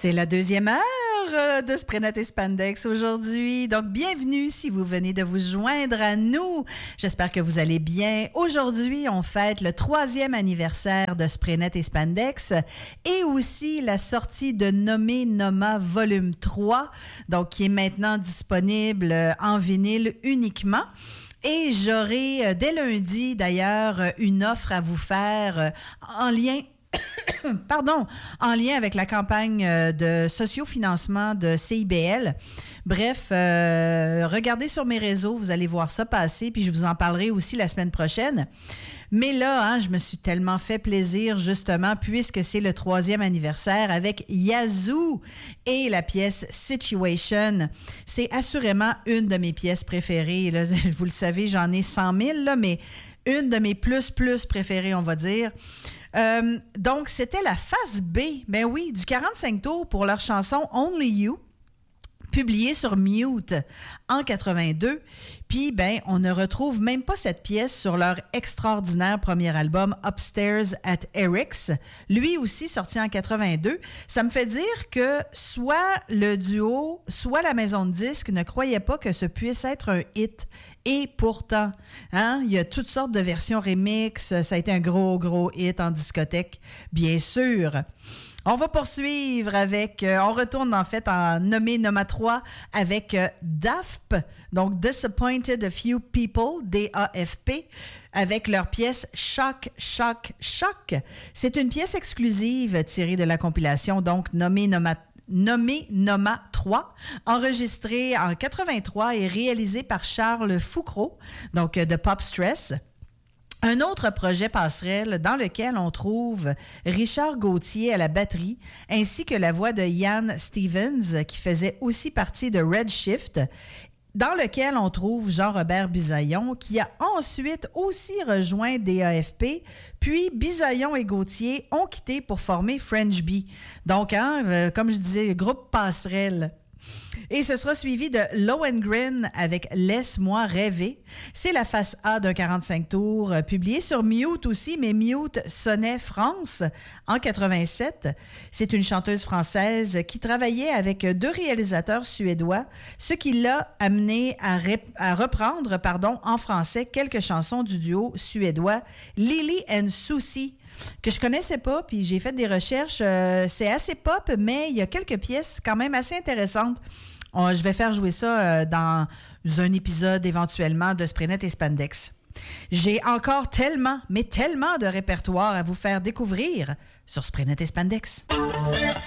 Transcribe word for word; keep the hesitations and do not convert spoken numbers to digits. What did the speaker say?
C'est la deuxième heure de Sprenet et Spandex aujourd'hui. Donc, bienvenue si vous venez de vous joindre à nous. J'espère que vous allez bien. Aujourd'hui, on fête le troisième anniversaire de Sprenet et Spandex et aussi la sortie de Nommé Noma Volume trois, donc qui est maintenant disponible en vinyle uniquement. Et j'aurai dès lundi, d'ailleurs, une offre à vous faire en lien Pardon, en lien avec la campagne de sociofinancement de C I B L. Bref, euh, regardez sur mes réseaux, vous allez voir ça passer, puis je vous en parlerai aussi la semaine prochaine. Mais là, hein, je me suis tellement fait plaisir, justement, puisque c'est le troisième anniversaire avec Yazoo et la pièce Situation. C'est assurément une de mes pièces préférées. Là, vous le savez, j'en ai cent mille, là, mais une de mes plus-plus préférées, on va dire. Euh, donc, c'était la face B, ben oui, du quarante-cinq tours pour leur chanson Only You, publiée sur Mute en quatre-vingt-deux. Puis, ben, on ne retrouve même pas cette pièce sur leur extraordinaire premier album Upstairs at Eric's, lui aussi sorti en quatre-vingt-deux. Ça me fait dire que soit le duo, soit la maison de disques ne croyait pas que ce puisse être un hit. Et pourtant, hein, il y a toutes sortes de versions remix. Ça a été un gros, gros hit en discothèque, bien sûr. On va poursuivre avec, euh, on retourne en fait en Nommé Noma trois avec euh, D A F P, donc Disappointed a Few People, D A F P, avec leur pièce Choc, Choc, Choc. C'est une pièce exclusive tirée de la compilation, donc Nommé Noma Nommé Noma trois, enregistré en quatre-vingt-trois et réalisé par Charles Foucault, donc de Pop Stress. Un autre projet passerelle dans lequel on trouve Richard Gauthier à la batterie, ainsi que la voix de Ian Stevens, qui faisait aussi partie de Redshift, dans lequel on trouve Jean-Robert Bisaillon, qui a ensuite aussi rejoint D A F P, puis Bisaillon et Gauthier ont quitté pour former French Bee. Donc, hein, euh, comme je disais, groupe passerelle. Et ce sera suivi de Lohengrin avec Laisse-moi rêver. C'est la face A d'un quarante-cinq tours, euh, publié sur Mute aussi, mais Mute sonnait France en quatre-vingt-sept. C'est une chanteuse française qui travaillait avec deux réalisateurs suédois, ce qui l'a amené à, rep- à reprendre pardon, en français quelques chansons du duo suédois Lily and Susie, que je connaissais pas, puis j'ai fait des recherches. Euh, c'est assez pop, mais il y a quelques pièces quand même assez intéressantes. On, je vais faire jouer ça euh, dans un épisode éventuellement de Sprenet et Spandex. J'ai encore tellement, mais tellement de répertoire à vous faire découvrir sur Sprenet et Spandex.